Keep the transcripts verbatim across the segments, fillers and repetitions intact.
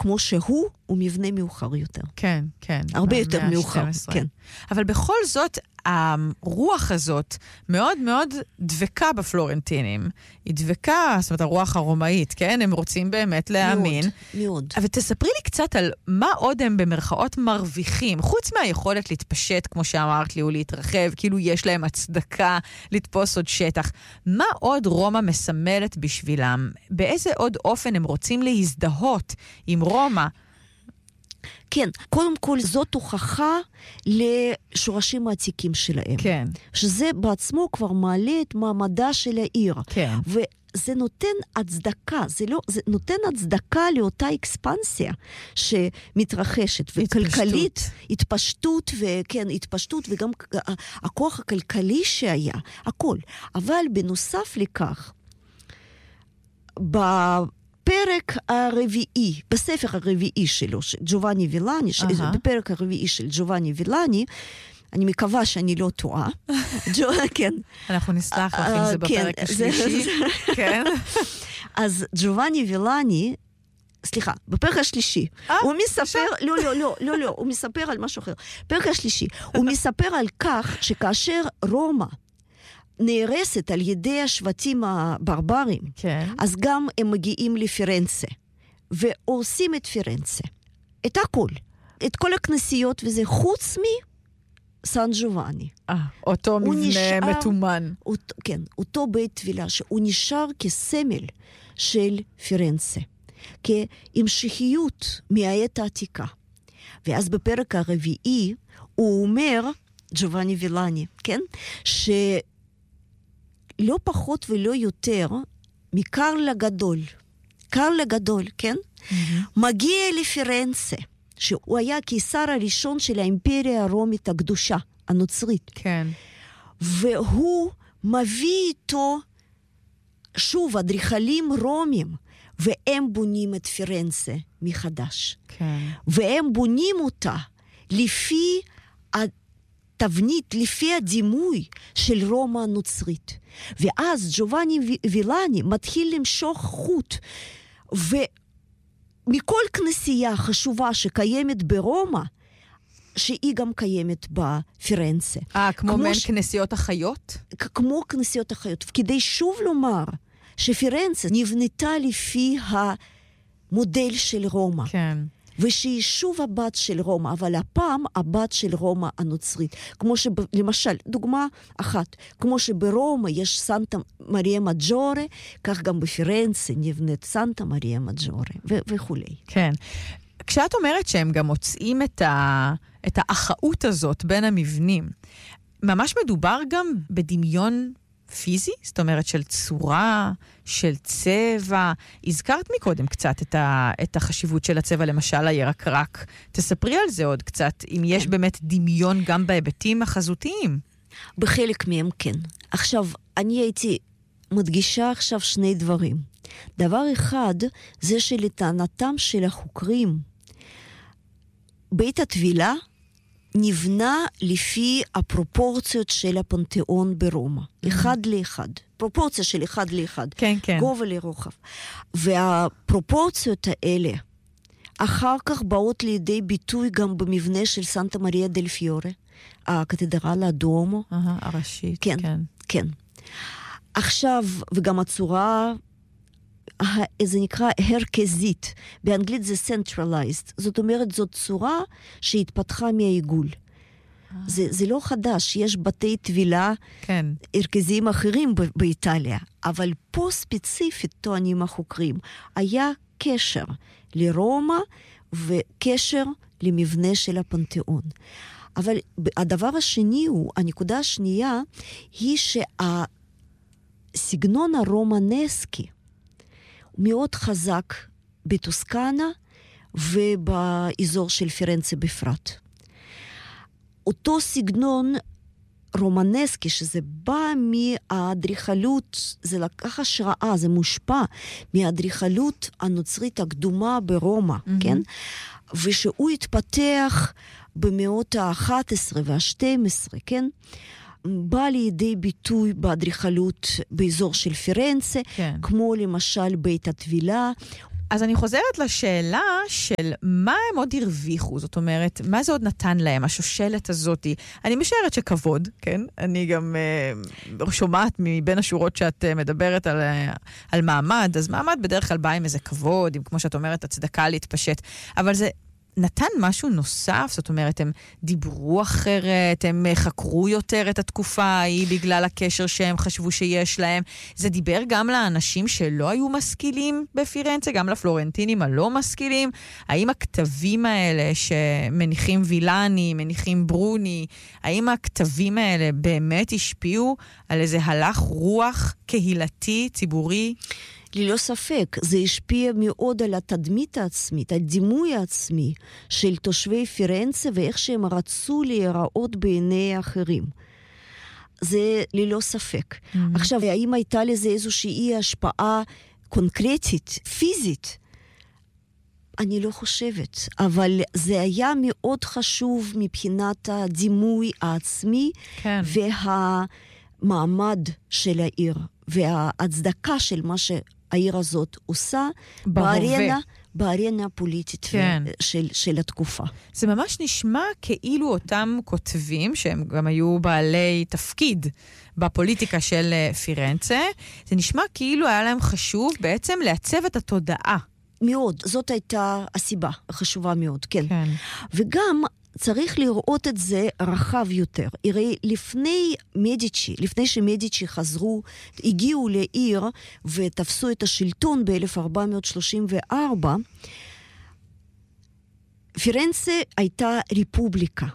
כמו שהוא, הוא מבנה מאוחר יותר. כן, כן. הרבה יותר מאוחר, כן. אבל בכל זאת, הרוח הזאת מאוד מאוד דבקה בפלורנטינים. היא דבקה, זאת אומרת, הרוח הרומאית, כן? הם רוצים באמת להאמין. מאוד, מאוד. אבל תספרי לי קצת על מה עוד הם במרכאות מרוויחים, חוץ מהיכולת להתפשט, כמו שאמרת לי, או להתרחב, כאילו יש להם הצדקה לתפוס עוד שטח. מה עוד רומא מסמלת בשבילם? באיזה עוד אופן הם רוצים להזדהות עם רומא? כן, קודם כל זאת הוכחה לשורשים העתיקים שלהם. כן. שזה בעצמו כבר מעלה את מעמדה של העיר. כן. וזה נותן הצדקה, זה לא, זה נותן הצדקה לאותה אקספנסיה שמתרחשת. וכלכלית, התפשטות, וכן, התפשטות, וגם הכוח הכלכלי שהיה, הכל. אבל בנוסף לכך, ב... בפרק הרביעי, בספר הרביעי שלו, ג'ובאני וילני, uh-huh. בפרק הרביעי של ג'ובאני וילני, אני מקווה שאני לא טועה. כן. אנחנו נסלח לך אם זה בפרק השלישי. כן. אז ג'ובאני וילני, סליחה, בפרק השלישי, הוא מספר, לא, לא, לא, לא, לא, הוא מספר על משהו אחר. בפרק השלישי, הוא מספר על כך שכאשר רומא נהרסת על ידי השבטים הברברים, כן. אז גם הם מגיעים לפירנצה, ועושים את פירנצה. את הכל. את כל הכנסיות, וזה חוץ מסן ג'ובאני. אה, אותו מבנה נשאר, מתומן. אותו, כן, אותו בית תפילה, שהוא נשאר כסמל של פירנצה. כהמשכיות מהעת העתיקה. ואז בפרק הרביעי, הוא אומר, ג'ובאני וילני, כן? ש... לא פחות ולא יותר מקרל הגדול, קרל הגדול, כן? Mm-hmm. מגיע לפירנצה, שהוא היה קיסר הראשון של האימפריה הרומית הקדושה, הנוצרית. כן. והוא מביא איתו, שוב, אדריכלים רומים, והם בונים את פירנצה מחדש. כן. והם בונים אותה לפי תבנית, לפי הדימוי של רומא הנוצרית. ואז ג'ובאני וילני מתחיל למשוך חוט, ומכל כנסייה חשובה שקיימת ברומא, שהיא גם קיימת בפירנצה. אה, כמו מעין ש... כנסיות החיות? כמו כנסיות החיות. כדי שוב לומר שפירנצה נבנתה לפי המודל של רומא. כן. ושהיא שוב הבת של רומא, אבל הפעם הבת של רומא הנוצרית. כמו שלמשל, דוגמה אחת, כמו שברומא יש סנטה מריה מג'ורה, כך גם בפירנצה נבנית סנטה מריה מג'ורה, ו- וכו'. כן. כשאת אומרת שהם גם מוצאים את, ה- את האחאות הזאת בין המבנים, ממש מדובר גם בדמיון פיזי? זאת אומרת של צורה, של צבע. הזכרת מקודם קצת את, ה, את החשיבות של הצבע, למשל הירקרק. תספרי על זה עוד קצת, אם יש כן. באמת דמיון גם בהיבטים החזותיים. בחלק מהם כן. עכשיו, אני הייתי מדגישה עכשיו שני דברים. דבר אחד, זה שלטענתם של החוקרים, בית הטבילה נבנה לפי הפרופורציות של הפנתיאון ברומא. Mm-hmm. אחד לאחד. פרופורציה של אחד לאחד. כן, כן. גובה לרוחב. והפרופורציות האלה, אחר כך באות לידי ביטוי גם במבנה של סנטה מריה דל פיורה, הקתדרלה דואמו. Uh-huh, הראשית, כן. כן. כן. עכשיו, וגם הצורה, זה נקרא הרכזית. באנגלית זה centralized. זאת אומרת, זאת צורה שהתפתחה מהעיגול. זה, זה לא חדש. יש בתי טבילה כן. הרכזיים אחרים ב- באיטליה. אבל פה ספציפית, טוענים החוקרים, היה קשר לרומא וקשר למבנה של הפנתיאון. אבל הדבר השני הוא, הנקודה השנייה, היא שהסגנון הרומנסקי מאוד חזק בטוסקנה ובאזור של פירנצה בפרט. אותו סגנון רומנסקי, שזה בא מהאדריכלות, זה לקח השראה, זה מושפע מהאדריכלות הנוצרית הקדומה ברומא, mm-hmm. כן? ושהוא התפתח במאות ה-אחת עשרה וה-שתים עשרה, כן? בא לידי ביטוי באדריכלות באזור של פירנצה, כן. כמו למשל בית הטבילה, אז אני חוזרת לשאלה של מה הם עוד הרוויחו, זאת אומרת, מה זה עוד נתן להם, השושלת הזאת? אני משערת שכבוד, כן? אני גם uh, שומעת מבין השורות שאת uh, מדברת על, uh, על מעמד, אז מעמד בדרך כלל בא עם איזה כבוד, עם, כמו שאת אומרת, הצדקה להתפשט, אבל זה נתן משהו נוסף, זאת אומרת, הם דיברו אחרת, הם חקרו יותר את התקופה ההיא בגלל הקשר שהם חשבו שיש להם. זה דיבר גם לאנשים שלא היו משכילים בפירנצה, גם לפלורנטינים הלא משכילים. האם הכתבים האלה שמניחים וילני, מניחים ברוני, האם הכתבים האלה באמת השפיעו על איזה הלך רוח קהילתי, ציבורי? ללא ספק, זה השפיע מאוד על התדמית העצמית, על דימוי העצמי של תושבי פירנצה ואיך שהם רצו להיראות בעיני האחרים. זה ללא ספק. Mm-hmm. עכשיו, האם הייתה לזה איזושהי השפעה קונקרטית, פיזית? אני לא חושבת, אבל זה היה מאוד חשוב מבחינת הדימוי העצמי כן. והמעמד של העיר וההצדקה של מה ש... העיר הזאת עושה בארנה, בארנה הפוליטית כן. של, של התקופה. זה ממש נשמע כאילו אותם כותבים, שהם גם היו בעלי תפקיד בפוליטיקה של פירנצה, זה נשמע כאילו היה להם חשוב בעצם לעצב את התודעה. מאוד, זאת הייתה הסיבה החשובה מאוד, כן. כן. וגם צריך לראות את זה רחב יותר. הרי לפני מדיצ'י, לפני שמדיצ'י חזרו, הגיעו לעיר ותפסו את השלטון ב-אלף ארבע מאות שלושים וארבע, פירנצה הייתה ריפובליקה.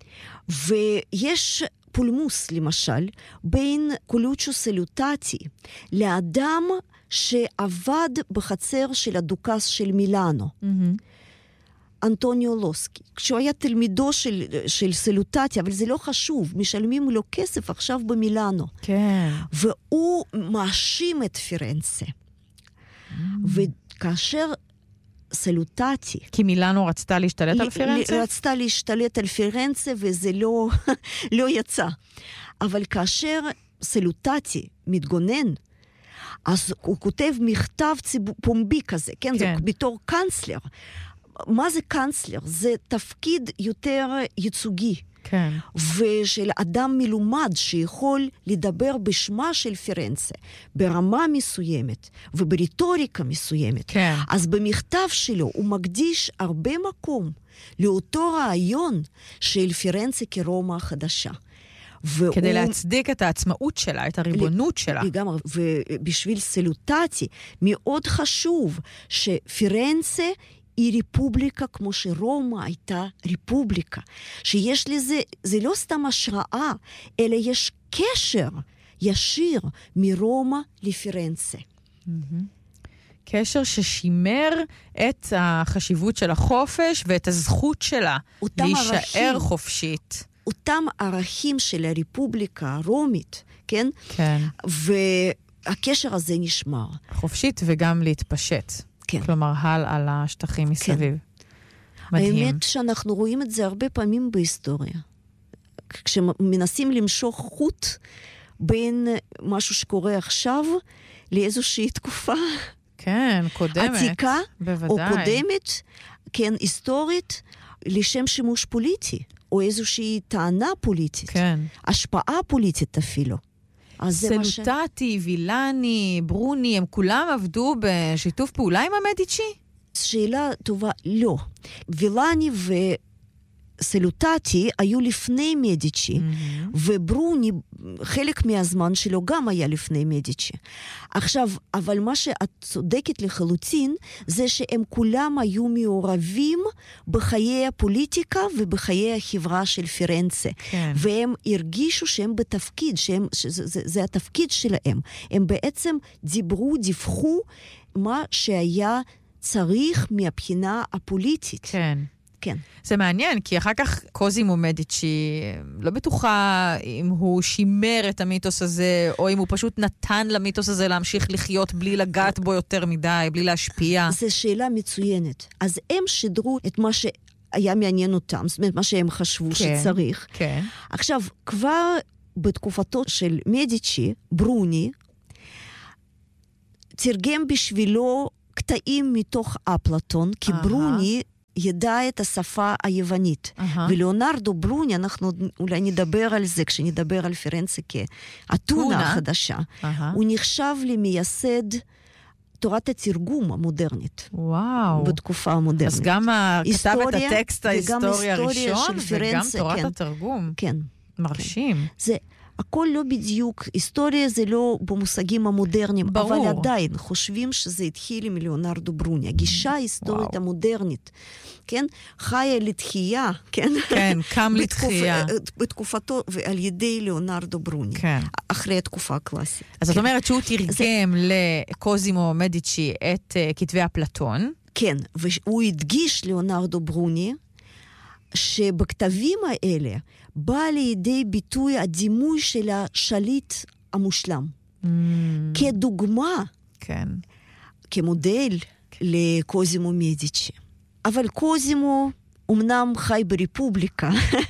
ויש פולמוס, למשל, בין קולוצ'ו סלוטטי לאדם שעבד בחצר של הדוכס של מילאנו. Mm-hmm. אנטוניו לוסקי, כשהוא היה תלמידו של, של סלוטטי, אבל זה לא חשוב, משלמים לו כסף עכשיו במילאנו. כן. והוא מאשים את פירנצה. Mm. וכאשר סלוטטי... כי מילאנו רצתה להשתלט על פירנצה? רצתה להשתלט על פירנצה, וזה לא, לא יצא. אבל כאשר סלוטטי מתגונן, אז הוא כותב מכתב ציבור, פומבי כזה, כן? כן. זה בתור קאנצלר. מה זה קאנצלר? זה תפקיד יותר ייצוגי. כן. ושל אדם מלומד שיכול לדבר בשמה של פירנצה, ברמה מסוימת ובריטוריקה מסוימת. כן. אז במכתב שלו הוא מקדיש הרבה מקום לאותו רעיון של פירנצה כרומא החדשה. כדי להצדיק את העצמאות שלה, את הריבונות שלה. לגמרי, ובשביל סלוטטי מאוד חשוב שפירנצה היא ריפובליקה כמו שרומא הייתה ריפובליקה. שיש לזה, זה לא סתם השראה, אלא יש קשר ישיר מרומא לפירנצה. קשר ששימר את החשיבות של החופש ואת הזכות שלה להישאר חופשית. אותם ערכים של הריפובליקה הרומית, כן? כן. והקשר הזה נשמר. חופשית וגם להתפשט. כן. כלומר, הל על השטחים מסביב. כן. מדהים. האמת שאנחנו רואים את זה הרבה פעמים בהיסטוריה. כשמנסים למשוך חוט בין משהו שקורה עכשיו לאיזושהי תקופה. כן, קודמת. עתיקה, בוודאי. או קודמת, כן, היסטורית, לשם שימוש פוליטי, או איזושהי טענה פוליטית. כן. השפעה פוליטית אפילו. סלוטטי, וילני, ברוני, הם כולם עבדו בשיתוף פעולה עם המדיצ'י? שאלה טובה, לא. וילני וסלוטטי היו לפני מדיצ'י, mm-hmm. וברוני, חלק מהזמן שלו גם היה לפני מדיצ'י. עכשיו, אבל מה שאת צודקת לחלוטין, זה שהם כולם היו מעורבים בחיי הפוליטיקה ובחיי החברה של פירנצה. כן. והם הרגישו שהם בתפקיד, שהם, שזה, זה, זה התפקיד שלהם. הם בעצם דיברו, דיווחו מה שהיה צריך מהבחינה הפוליטית. כן. כן. זה מעניין, כי אחר כך קוזימו מדיצ'י, לא בטוחה אם הוא שימר את המיתוס הזה, או אם הוא פשוט נתן למיתוס הזה להמשיך לחיות בלי לגעת בו יותר מדי, בלי להשפיע. זו שאלה מצוינת. אז הם שידרו את מה שהיה מעניין אותם, זאת אומרת, מה שהם חשבו כן, שצריך. כן. עכשיו, כבר בתקופתו של מדיצ'י, ברוני, תרגם בשבילו קטעים מתוך אפלטון, כי uh-huh. ברוני ידע את השפה היוונית. Uh-huh. ולאונרדו ברוני, אנחנו אולי נדבר על זה, כשנדבר על פירנצה כאתונה החדשה, uh-huh. הוא נחשב למייסד תורת התרגום המודרנית. וואו. בתקופה המודרנית. אז גם כתב את הטקסט ההיסטורי הראשון, וגם תורת כן. התרגום. כן. מרשים. כן. זה... הכל לא בדיוק, היסטוריה זה לא במושגים המודרניים, ברור. אבל עדיין חושבים שזה התחיל עם ליאונרדו ברוני. הגישה ההיסטורית וואו. המודרנית, כן? חיה לתחייה, כן? כן, קם לתחייה. בתקופתו, ועל ידי ליאונרדו ברוני. כן. אחרי התקופה הקלאסית. אז כן. את אומרת שהוא תרגם זה... לקוזימו מדיצ'י את uh, כתבי אפלטון. כן, והוא הדגיש ליאונרדו ברוני, שבכתבים האלה בא לידי ביטוי הדימוי של השליט המושלם. Mm. כדוגמה, כן. כמודל לקוזימו מדיצ'י. אבל קוזימו אמנם חי ברפובליקה,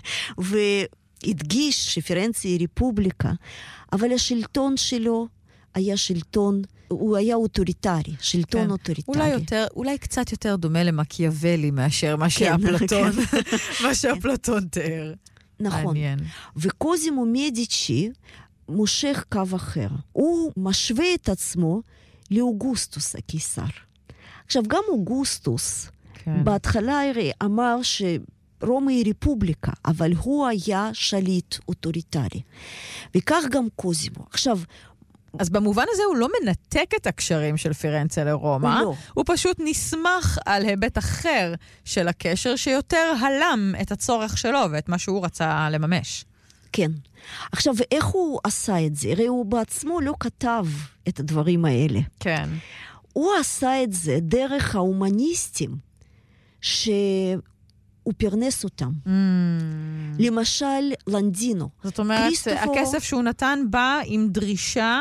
והדגיש שפירנצה היא רפובליקה, אבל השלטון שלו היה שלטון, הוא היה אוטוריטרי, שלטון כן. אוטוריטרי. אולי, יותר, אולי קצת יותר דומה למקיאוולי מאשר מה שאפלטון, מה שאפלטון תיאר. נכון. מעניין. וקוזימו מדיצ'י מושך קו אחר. הוא משווה את עצמו לאוגוסטוס הקיסר. עכשיו, גם אוגוסטוס, כן. בהתחלה הרי אמר שרומא היא רפובליקה, אבל הוא היה שליט אוטוריטרי. וכך גם קוזימו. עכשיו, אז במובן הזה הוא לא מנתק את הקשרים של פירנצה לרומא, הוא, לא. הוא פשוט נסמך על היבט אחר של הקשר שיותר הלם את הצורך שלו ואת מה שהוא רצה לממש. כן. עכשיו, ואיך הוא עשה את זה? הרי הוא בעצמו לא כתב את הדברים האלה. כן. הוא עשה את זה דרך ההומניסטים שהוא פרנס אותם. Mm. למשל, לנדינו. זאת אומרת, כריסטופו... הכסף שהוא נתן בא עם דרישה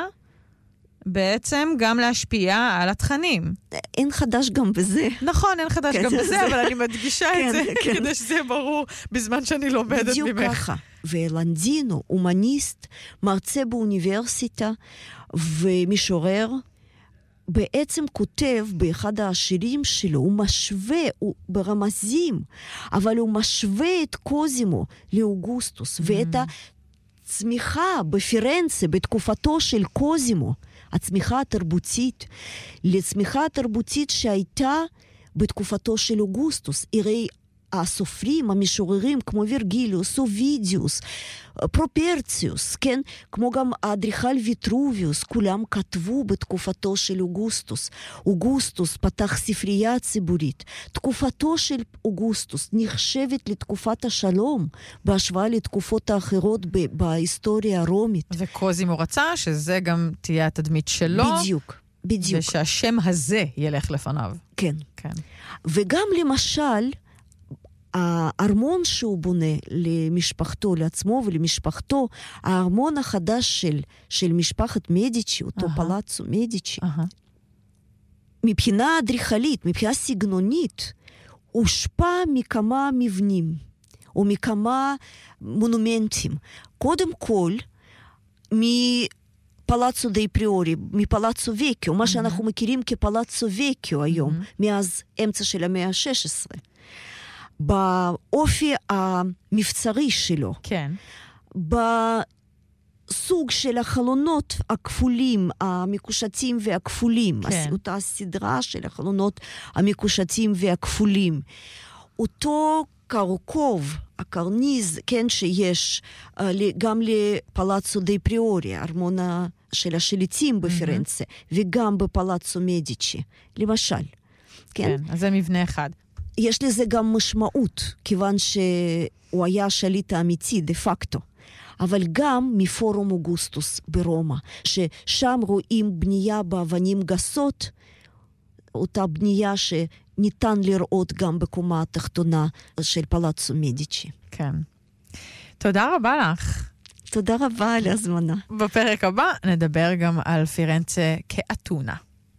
בעצם גם להשפיע על התכנים. אין חדש גם בזה. נכון, אין חדש גם בזה, אבל אני מדגישה את זה כדי שזה יהיה ברור בזמן שאני לומדת ממך. בדיוק ככה. ולנדינו, הומניסט, מרצה באוניברסיטה ומשורר, בעצם כותב באחד השירים שלו, הוא משווה, הוא ברמזים, אבל הוא משווה את קוזימו לאוגוסטוס, mm. ואת הצמיחה בפירנצה, בתקופתו של קוזימו, הצמיחה התרבותית, לצמיחה התרבותית שהייתה בתקופתו של אוגוסטוס. הרי הסופרים, המשוררים, כמו וירגיליוס, אובידיוס, פרופרציוס, כן? כמו גם האדריכל ויטרוביוס, כולם כתבו בתקופתו של אוגוסטוס. אוגוסטוס פתח ספרייה ציבורית. תקופתו של אוגוסטוס נחשבת לתקופת השלום, בהשוואה לתקופות האחרות ב- בהיסטוריה הרומית. וקוזימו רצה שזה גם תהיה התדמית שלו. בדיוק, בדיוק. ושהשם הזה ילך לפניו. כן. כן. וגם למשל, הארמון שהוא בונה למשפחתו, לעצמו ולמשפחתו, הארמון החדש של, של משפחת מדיצ'י, אותו uh-huh. פלאצו מדיצ'י, uh-huh. מבחינה אדריכלית, מבחינה סגנונית, הושפע מכמה מבנים, או מכמה מונומנטים. קודם כל, מפלאצו די פריורי, מפלאצו וקיו, מה שאנחנו מכירים כפלאצו וקיו היום, מאז אמצע של המאה ה-שש עשרה. באופי המבצרי שלו. כן. בסוג של החלונות הכפולים, המקושטים והכפולים. כן. אותה סדרה של החלונות המקושטים והכפולים. אותו קרקוב, הקרניז, כן, שיש גם לפלאצו די פריורי, ארמון של השליטים בפירנצה, mm-hmm. וגם בפלאצו מדיצ'י, למשל. כן, כן, אז זה מבנה אחד. יש לזה גם משמעות, כיוון שהוא היה השליט האמיתי, דה פקטו. אבל גם מפורום אוגוסטוס ברומא, ששם רואים בנייה באבנים גסות, אותה בנייה שניתן לראות גם בקומה התחתונה של פלאצו מדיצ'י. כן. תודה רבה לך. תודה רבה על הזמנה. בפרק הבא נדבר גם על פירנצה כאתונה.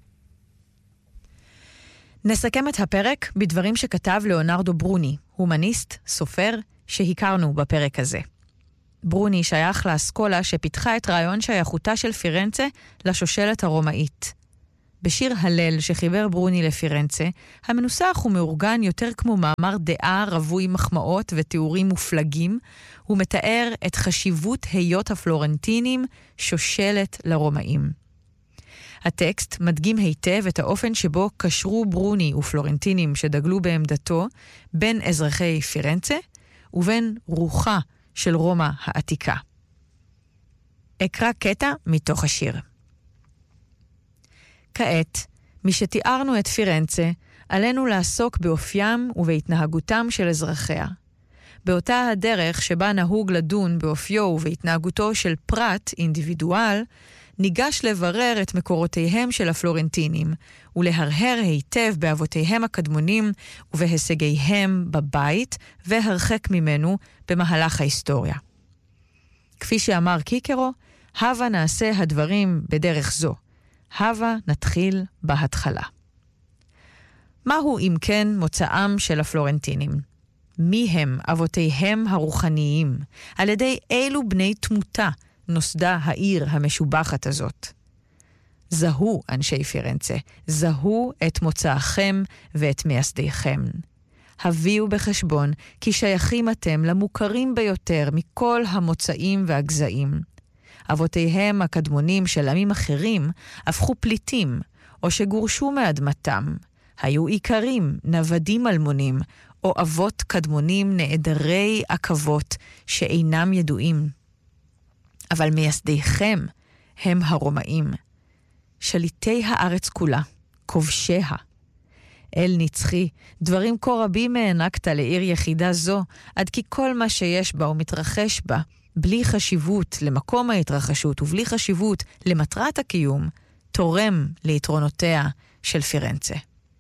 נסכם את הפרק בדברים שכתב ליאונרדו ברוני, הומניסט, סופר, שהכרנו בפרק הזה. ברוני שייך לאסכולה שפיתחה את רעיון שייכותה של פירנצה לשושלת הרומאית. בשיר הלל שחיבר ברוני לפירנצה, המנוסח ומאורגן יותר כמו מאמר דעה רבוי מחמאות ותיאורים מופלגים, הוא מתאר את חשיבות היות הפלורנטינים שושלת לרומאים. הטקסט מדגים היטב את האופן שבו קשרו ברוני ופלורנטינים שדגלו בעמדתו בין אזרחי פירנצה ובין רוחה של רומא העתיקה. אקרא קטע מתוך השיר. כעת, משתיארנו את פירנצה, עלינו לעסוק באופיים ובהתנהגותם של אזרחיה. באותה הדרך שבה נהוג לדון באופיו ובהתנהגותו של פרט אינדיבידואל, ניגש לברר את מקורותיהם של הפלורנטינים, ולהרהר היטב באבותיהם הקדמונים ובהישגיהם בבית, והרחק ממנו במהלך ההיסטוריה. כפי שאמר קיקרו, הווה נעשה הדברים בדרך זו. הווה נתחיל בהתחלה. מהו אם כן מוצאם של הפלורנטינים? מי הם אבותיהם הרוחניים? על ידי אילו בני תמותה נוסדה העיר המשובחת הזאת? זהו, אנשי פירנצה, זהו את מוצאכם ואת מייסדיכם. הביאו בחשבון כי שייכים אתם למוכרים ביותר מכל המוצאים והגזעים. אבותיהם הקדמונים של עמים אחרים הפכו פליטים, או שגורשו מאדמתם. היו עיקרים, נוודים אלמונים, או אבות קדמונים נעדרי עקבות שאינם ידועים. אבל מייסדיכם הם הרומאים, שליטי הארץ כולה, כובשיה. אל נצחי, דברים כה רבים הענקת לעיר יחידה זו, עד כי כל מה שיש בה ומתרחש בה, בלי חשיבות למקום ההתרחשות ובלי חשיבות למטרת הקיום, תורם ליתרונותיה של פירנצה.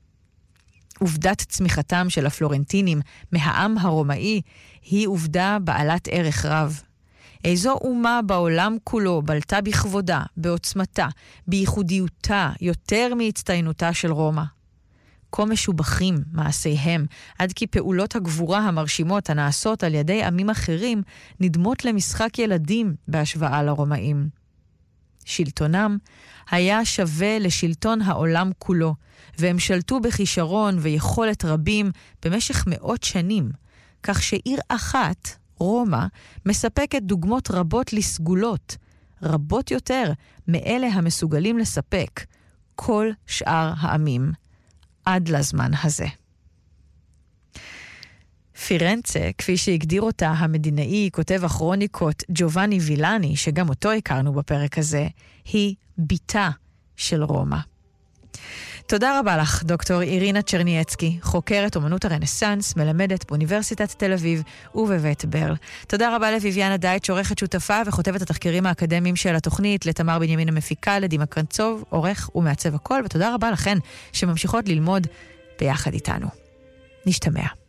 עובדת צמיחתם של הפלורנטינים מהעם הרומאי היא עובדה בעלת ערך רב. איזו אומה בעולם כולו בלטה בכבודה, בעוצמתה, בייחודיותה, יותר מהצטיינותה של רומא. כה משובחים מעשיהם, עד כי פעולות הגבורה המרשימות הנעשות על ידי עמים אחרים נדמות למשחק ילדים בהשוואה לרומאים. שלטונם היה שווה לשלטון העולם כולו, והם שלטו בכישרון ויכולת רבים במשך מאות שנים, כך שעיר אחת, רומא, מספקת דוגמות רבות לסגולות, רבות יותר מאלה המסוגלים לספק כל שאר העמים, עד לזמן הזה. פירנצה, כפי שהגדיר אותה המדינאי, כותב הכרוניקות ג'ובאני וילני, שגם אותו הכרנו בפרק הזה, היא ביתה של רומא. תודה רבה לך, דוקטור אירינה צ'רניאצקי, חוקרת אומנות הרנסנס, מלמדת באוניברסיטת תל אביב ובבית ברל. תודה רבה לויביאנה דייט, שעורכת שותפה וכותבת התחקירים האקדמיים של התוכנית, לתמר בנימין המפיקה, לדימה קרנצוב, עורך ומעצב הכל, ותודה רבה לכן שממשיכות ללמוד ביחד איתנו. נשתמע.